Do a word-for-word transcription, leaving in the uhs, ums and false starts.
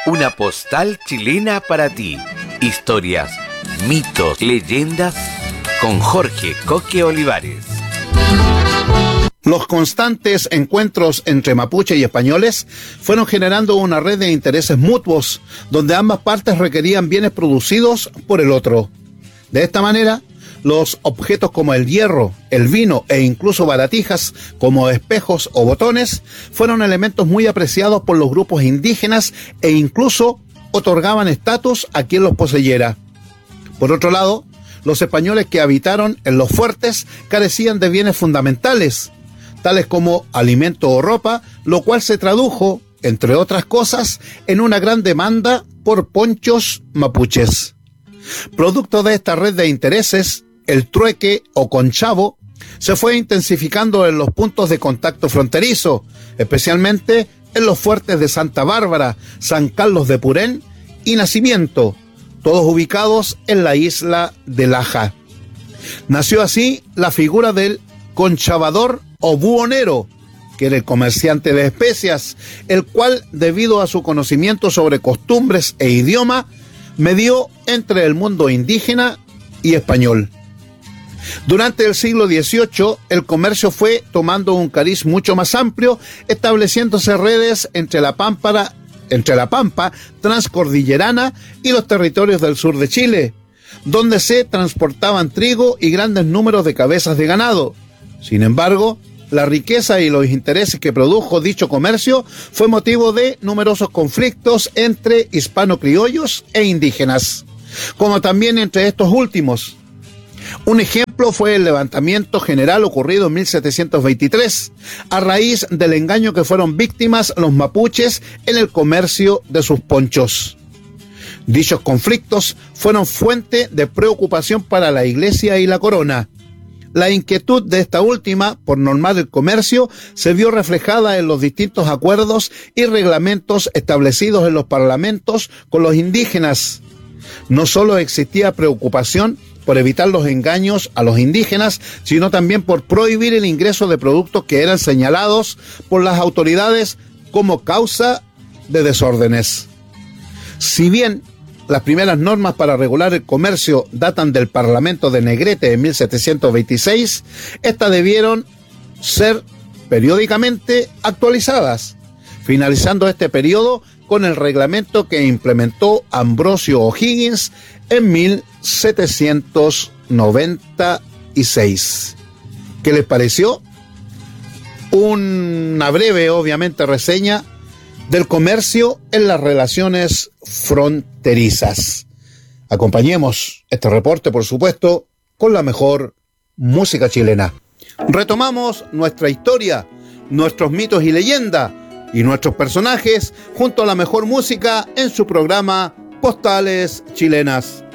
Una postal chilena para ti. Historias, mitos, leyendas con Jorge Coque Olivares. Los constantes encuentros entre mapuche y españoles fueron generando una red de intereses mutuos, donde ambas partes requerían bienes producidos por el otro. De esta manera, los objetos como el hierro, el vino e incluso baratijas como espejos o botones fueron elementos muy apreciados por los grupos indígenas e incluso otorgaban estatus a quien los poseyera. Por otro lado, los españoles que habitaron en los fuertes carecían de bienes fundamentales, tales como alimento o ropa, lo cual se tradujo, entre otras cosas, en una gran demanda por ponchos mapuches. Producto de esta red de intereses, el trueque o conchavo se fue intensificando en los puntos de contacto fronterizo, especialmente en los fuertes de Santa Bárbara, San Carlos de Purén y Nacimiento, todos ubicados en la isla de Laja. Nació así la figura del conchavador o buhonero, que era el comerciante de especias, el cual, debido a su conocimiento sobre costumbres e idioma, medió entre el mundo indígena y español. Durante el siglo dieciocho, el comercio fue tomando un cariz mucho más amplio, estableciéndose redes entre la Pámpara, entre la Pampa transcordillerana y los territorios del sur de Chile, donde se transportaban trigo y grandes números de cabezas de ganado. Sin embargo, la riqueza y los intereses que produjo dicho comercio fue motivo de numerosos conflictos entre hispano-criollos e indígenas, como también entre estos últimos. Un ejemplo fue el levantamiento general ocurrido en mil setecientos veintitrés, a raíz del engaño que fueron víctimas los mapuches en el comercio de sus ponchos. Dichos conflictos fueron fuente de preocupación para la Iglesia y la corona. La inquietud de esta última por normar el comercio se vio reflejada en los distintos acuerdos y reglamentos establecidos en los parlamentos con los indígenas. No solo existía preocupación por evitar los engaños a los indígenas, sino también por prohibir el ingreso de productos que eran señalados por las autoridades como causa de desórdenes. Si bien las primeras normas para regular el comercio datan del Parlamento de Negrete en mil setecientos veintiséis, estas debieron ser periódicamente actualizadas, finalizando este periodo con el reglamento que implementó Ambrosio O'Higgins en mil setecientos noventa y seis. ¿Qué les pareció? Una breve, obviamente, reseña del comercio en las relaciones fronterizas. Acompañemos este reporte, por supuesto, con la mejor música chilena. Retomamos nuestra historia, nuestros mitos y leyendas y nuestros personajes junto a la mejor música en su programa Postales Chilenas.